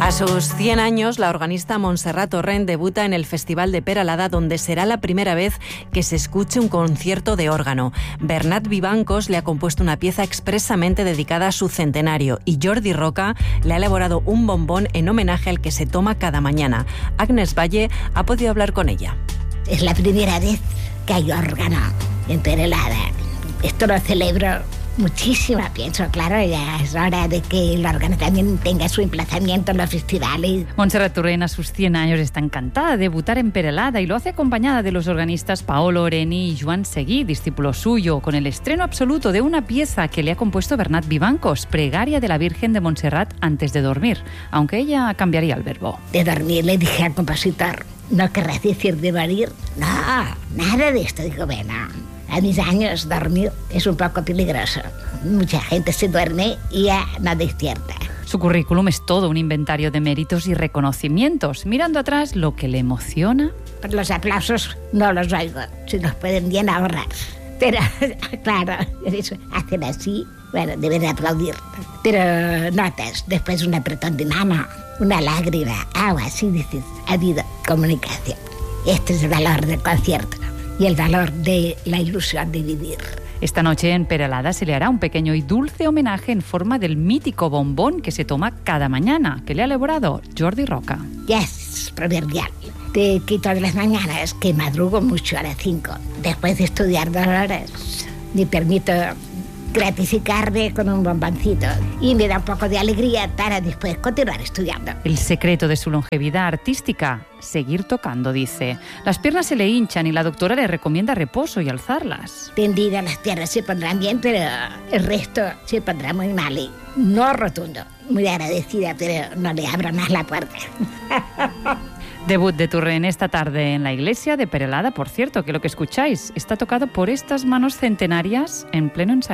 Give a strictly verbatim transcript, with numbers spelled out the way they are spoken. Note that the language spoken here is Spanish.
A sus cien años, la organista Montserrat Torrent debuta en el Festival de Peralada, donde será la primera vez que se escuche un concierto de órgano. Bernat Vivancos le ha compuesto una pieza expresamente dedicada a su centenario y Jordi Roca le ha elaborado un bombón en homenaje al que se toma cada mañana. Agnes Valle ha podido hablar con ella. Es la primera vez que hay órgano en Peralada. Esto lo celebro muchísimo, pienso, claro, ya es hora de que el órgano también tenga su emplazamiento en los festivales. Montserrat Torrent, a sus cien años, está encantada de debutar en Peralada y lo hace acompañada de los organistas Paolo Oreni y Joan Seguí, discípulo suyo, con el estreno absoluto de una pieza que le ha compuesto Bernat Vivancos, Pregaria de la Virgen de Montserrat antes de dormir, aunque ella cambiaría el verbo. De dormir le dije al compositor, ¿no querrás decir de morir? No, nada de esto. Digo, bueno, a mis años dormir es un poco peligroso. Mucha gente se duerme y ya no despierta. Su currículum es todo un inventario de méritos y reconocimientos. Mirando atrás, lo que le emociona... Los aplausos no los oigo, si los pueden bien ahorrar. Pero, claro, eso, hacen así, bueno, deben de aplaudir. Pero notas, después un apretón de mano, una lágrima, algo así, dices, ha habido comunicación. Este es el valor del concierto y el valor de la ilusión de vivir. Esta noche en Peralada se le hará un pequeño y dulce homenaje en forma del mítico bombón que se toma cada mañana, que le ha elaborado Jordi Roca. Ya es proverbial. Te quito de las mañanas, que madrugo mucho a las cinco. Después de estudiar dos horas, me permito gratificarme con un bomboncito y me da un poco de alegría para después continuar estudiando. El secreto de su longevidad artística, seguir tocando, dice. Las piernas se le hinchan y la doctora le recomienda reposo y alzarlas. Tendidas las piernas se pondrán bien, pero el resto se pondrá muy mal y no rotundo. Muy agradecida, pero no le abro más la puerta. Debut de Torrent esta tarde en la iglesia de Peralada. Por cierto, que lo que escucháis está tocado por estas manos centenarias en pleno ensayo.